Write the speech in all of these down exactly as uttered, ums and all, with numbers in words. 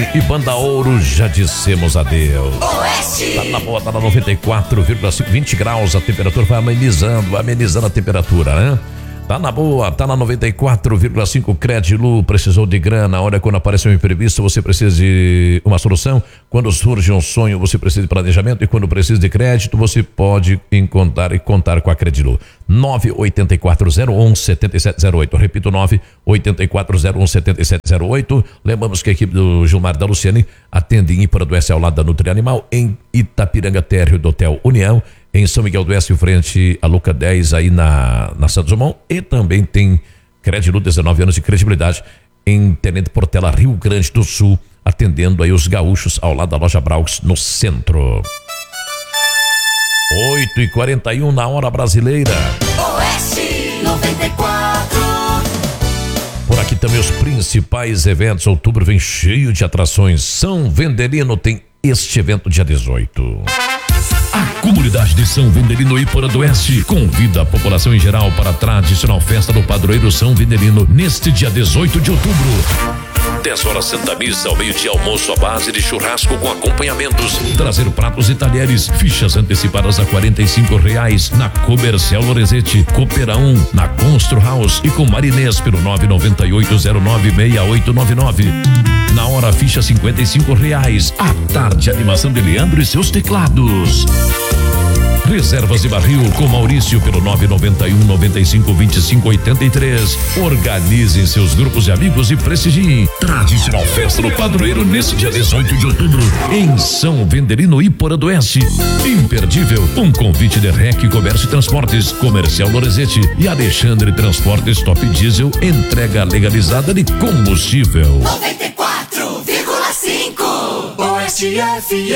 e Banda Ouro, já dissemos adeus. Oeste. Tá na boa, tá na noventa e quatro vírgula cinco, vinte graus, a temperatura vai amenizando, vai amenizando a temperatura, né? Tá na boa, tá na noventa e quatro vírgula cinco. Credilu, precisou de grana. Olha, quando aparece um imprevisto, você precisa de uma solução. Quando surge um sonho, você precisa de planejamento. E quando precisa de crédito, você pode encontrar e contar com a Credilu. nove oito quatro zero um sete sete zero oito. Repito, nove oito quatro zero um sete sete zero oito. Lembramos que a equipe do Gilmar e da Luciane atende em Ipara do Oeste ao lado da Nutri Animal, em Itapiranga, térreo do Hotel União, em São Miguel do Oeste, em frente à Luca dez, aí na, na Santos Dumont. E também tem Credilu, dezenove anos de credibilidade, em Tenente Portela, Rio Grande do Sul, atendendo aí os gaúchos ao lado da loja Braux, no centro. oito e quarenta e um na hora brasileira. Oeste noventa e quatro. Por aqui também os principais eventos. Outubro vem cheio de atrações. São Vendelino tem este evento dia dezoito. A comunidade de São Vendelino Ipara do Oeste convida a população em geral para a tradicional festa do padroeiro São Vendelino neste dia dezoito de outubro. dez horas Santa Missa, ao meio-dia almoço à base de churrasco com acompanhamentos. Trazer pratos e talheres, fichas antecipadas a quarenta e cinco reais na Comercial Lorenzetti, Coopera um, na Constru House e com Marinês pelo nove nove oito zero nove seis oito nove nove. Na hora, ficha cinquenta e cinco reais. À tarde, animação de Leandro e seus teclados. Reservas de barril com Maurício pelo nove nove um nove cinco dois cinco oito três. Organizem seus grupos de amigos e prestigiem. Tradicional festa do padroeiro nesse dia dezoito de outubro em São Vendelino Ipara do Oeste. Imperdível, um convite de R E C Comércio e Transportes, Comercial Lorenzetti e Alexandre Transportes Top Diesel, entrega legalizada de combustível. noventa e quatro vírgula cinco. Oeste F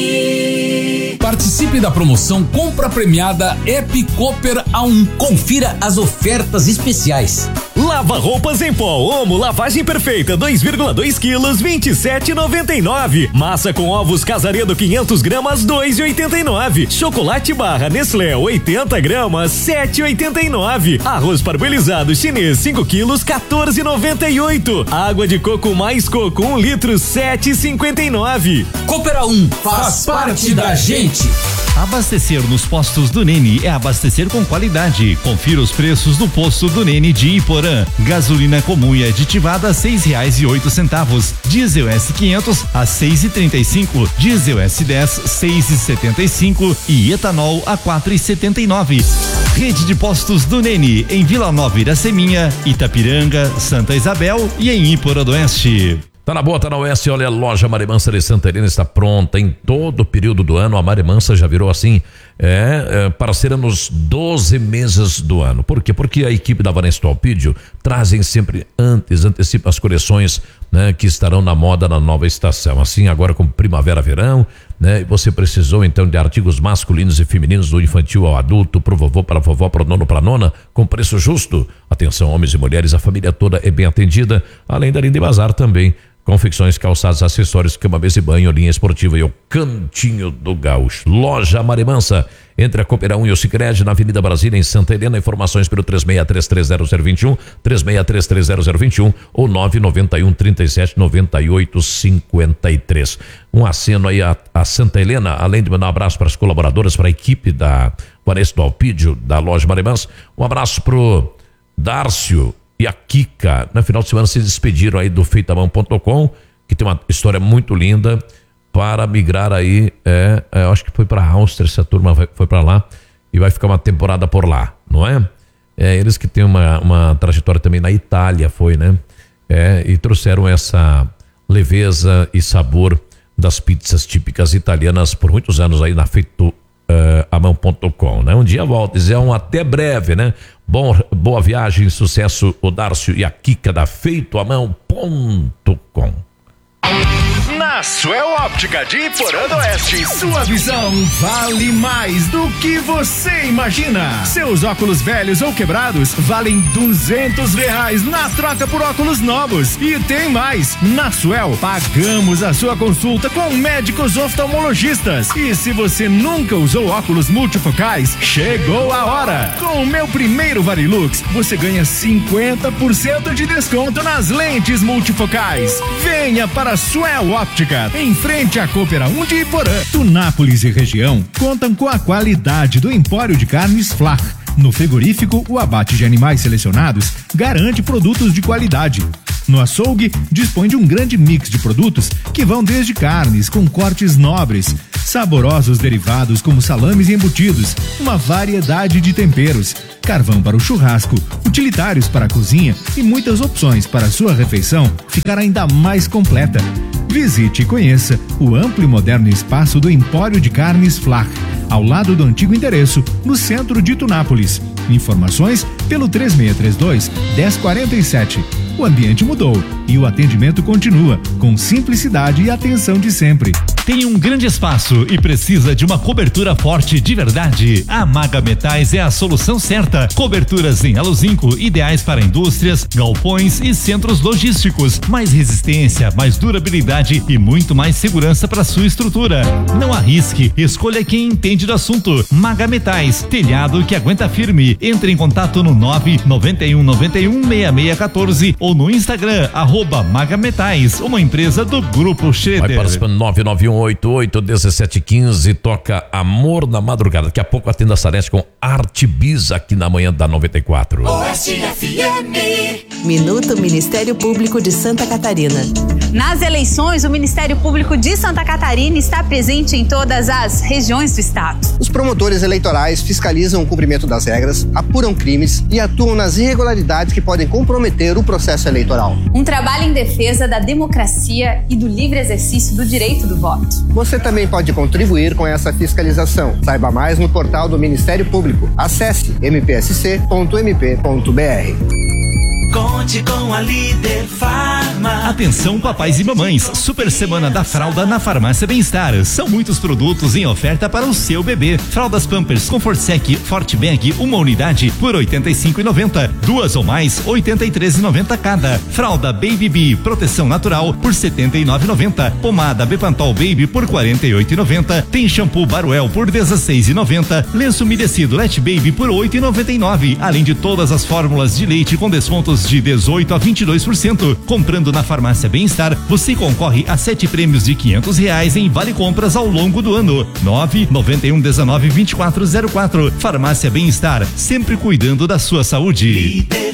M. Participe da promoção Compra Premiada App Cooper A um. Confira as ofertas especiais. Lava roupas em pó Omo lavagem perfeita dois vírgula dois quilos vinte e sete e noventa e nove. Massa com ovos Casaredo quinhentos gramas dois e oitenta e nove. Chocolate barra Nestlé oitenta gramas sete e oitenta e nove. Arroz parboilizado chinês cinco quilos quatorze e noventa e oito. Água de coco mais coco um litro sete e cinquenta e nove. Cooper A um faz parte da gente. Abastecer nos postos do Nene é abastecer com qualidade. Confira os preços do posto do Nene de Iporã. Gasolina comum e aditivada seis reais e oito centavos. Diesel S quinhentos a seis e trinta e cinco. Diesel S dez seis e setenta e cinco e etanol a quatro e setenta e nove. Rede de postos do Nene em Vila Nova Iraceminha, Itapiranga, Santa Isabel e em Ipara do Oeste. Tá na boa, tá na Oeste. Olha, a loja Marimansa de Santa Helena está pronta em todo o período do ano. A Marimansa já virou assim, é, é parceira nos doze meses do ano. Por quê? Porque a equipe da Vanessa Alpídio trazem sempre antes, antecipa as coleções, né, que estarão na moda na nova estação. Assim, agora com primavera, verão, né? Você precisou então de artigos masculinos e femininos, do infantil ao adulto, pro vovô, para a vovó, pro nono, pra nona, com preço justo. Atenção, homens e mulheres, a família toda é bem atendida, além da linda e bazar também. Confecções, calçados, acessórios, cama, mesa e banho, linha esportiva e o Cantinho do Gaúcho. Loja Marimansa, entre a Coopera um e o Sicredi, na Avenida Brasília, em Santa Helena. Informações pelo três seis três três zero zero dois um, três seis três três zero zero dois um ou nove nove um trinta e sete noventa e oito cinquenta e três. Um aceno aí a, a Santa Helena, além de mandar um abraço para as colaboradoras, para a equipe da Vanessa do Alpídio, da loja Marimansa. Um abraço pro Dárcio e a Kika. No final de semana se despediram aí do feitamão ponto com, que tem uma história muito linda, para migrar aí, é, é, acho que foi para a Áustria, essa turma vai, foi para lá e vai ficar uma temporada por lá, não é? É eles que têm uma, uma trajetória também na Itália, foi, né? É, e trouxeram essa leveza e sabor das pizzas típicas italianas por muitos anos aí na feito Uh, amão ponto com, né? Um dia volta, dizer um até breve, né? Bom, boa viagem, sucesso, o Dárcio e a Kika da feito amão ponto com. Na na Suel Óptica de Iporã do Oeste. Sua visão vale mais do que você imagina. Seus óculos velhos ou quebrados valem duzentos reais na troca por óculos novos. E tem mais, na Suel pagamos a sua consulta com médicos oftalmologistas. E se você nunca usou óculos multifocais, chegou a hora. Com o meu primeiro Varilux, você ganha cinquenta por cento de desconto nas lentes multifocais. Venha para a Suel Óptica, em frente à Coopera um de Iporã. Tunápolis e região contam com a qualidade do Empório de Carnes Flach. No frigorífico, o abate de animais selecionados garante produtos de qualidade. No açougue, dispõe de um grande mix de produtos que vão desde carnes com cortes nobres, saborosos derivados como salames e embutidos, uma variedade de temperos, carvão para o churrasco, utilitários para a cozinha e muitas opções para a sua refeição ficar ainda mais completa. Visite e conheça o amplo e moderno espaço do Empório de Carnes Flach, ao lado do antigo endereço, no centro de Tunápolis. Informações pelo três seis três dois, um zero quatro sete. O ambiente mudou e o atendimento continua com simplicidade e atenção de sempre. Tem um grande espaço e precisa de uma cobertura forte de verdade? A Maga Metais é a solução certa. Coberturas em aluzinco ideais para indústrias, galpões e centros logísticos. Mais resistência, mais durabilidade e muito mais segurança para sua estrutura. Não arrisque, escolha quem entende do assunto. Maga Metais, telhado que aguenta firme. Entre em contato no nove nove um nove um seis seis um quatro ou no Instagram, arroba Maga Metais, uma empresa do Grupo Schroeder. Vai participando nove nove um oito oito um sete um cinco, toca Amor na Madrugada. Daqui a pouco atenda a Sarete com Arte Bis aqui na manhã da noventa e quatro. Oeste F M. Minuto Ministério Público de Santa Catarina. Nas eleições, o Ministério Público de Santa Catarina está presente em todas as regiões do estado. Os promotores eleitorais fiscalizam o cumprimento das regras, apuram crimes e atuam nas irregularidades que podem comprometer o processo eleitoral. Um trabalho em defesa da democracia e do livre exercício do direito do voto. Você também pode contribuir com essa fiscalização. Saiba mais no portal do Ministério Público. Acesse m p s c ponto m p ponto b r. Conte com a Líder Farma. Atenção, papais e mamães, super semana da fralda na Farmácia Bem-Estar. São muitos produtos em oferta para o seu bebê. Fraldas Pampers Comfort Sec Forte Bag, uma unidade por oitenta e cinco reais e noventa centavos. Duas ou mais, oitenta e três reais e noventa centavos cada. Fralda Baby Bee Proteção Natural por setenta e nove reais e noventa centavos. Pomada Bepantol Baby por quarenta e oito reais e noventa centavos. Tem shampoo Baruel por dezesseis reais e noventa centavos. Lenço umedecido Let Baby por oito reais e noventa e nove centavos. Além de todas as fórmulas de leite com descontos de dezoito a vinte e dois por cento. Comprando na Farmácia Bem-Estar, você concorre a sete prêmios de quinhentos reais em vale compras ao longo do ano. nove nove um dezenove vinte e quatro zero quatro. Farmácia Bem-Estar, sempre cuidando da sua saúde. Líder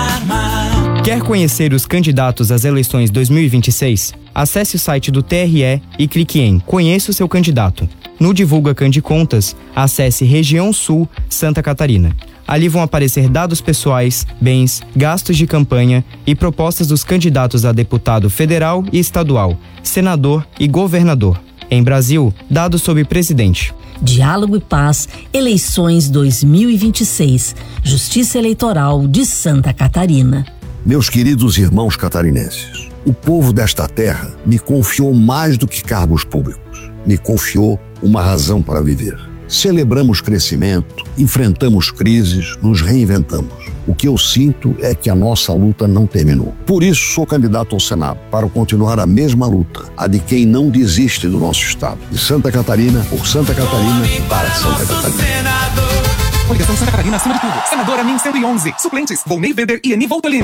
Farma. Quer conhecer os candidatos às eleições dois mil e vinte e seis? Acesse o site do T R E e clique em Conheça o seu candidato. No Divulga Candicontas, acesse Região Sul, Santa Catarina. Ali vão aparecer dados pessoais, bens, gastos de campanha e propostas dos candidatos a deputado federal e estadual, senador e governador. Em Brasil, dados sobre presidente. Diálogo e Paz, eleições dois mil e vinte e seis, Justiça Eleitoral de Santa Catarina. Meus queridos irmãos catarinenses, o povo desta terra me confiou mais do que cargos públicos. Me confiou uma razão para viver. Celebramos crescimento, enfrentamos crises, nos reinventamos. O que eu sinto é que a nossa luta não terminou. Por isso sou candidato ao Senado, para continuar a mesma luta, a de quem não desiste do nosso estado. De Santa Catarina, por Santa Catarina, para Santa Catarina. Coligação Santa Catarina acima de tudo. Senadora Min cento e onze. Suplentes, Volney Weber e Eni Voltolini.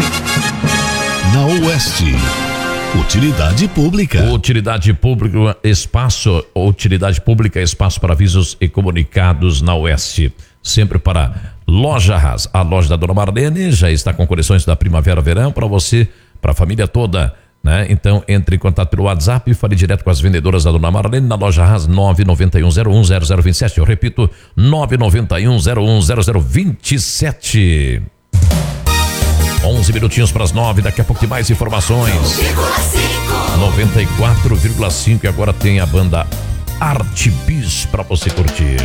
Na Oeste. Utilidade pública. Utilidade pública, espaço, utilidade pública, espaço para avisos e comunicados na Oeste. Sempre para Loja Haas. A loja da Dona Marlene já está com coleções da primavera-verão para você, para a família toda, né? Então entre em contato pelo WhatsApp e fale direto com as vendedoras da Dona Marlene na Loja Haas nove nove um zero um zero zero dois sete. Eu repito, nove nove um zero um zero zero dois sete. onze minutinhos para as nove, daqui a pouco tem mais informações. noventa e quatro vírgula cinco e agora tem a banda Arte Bis para você curtir.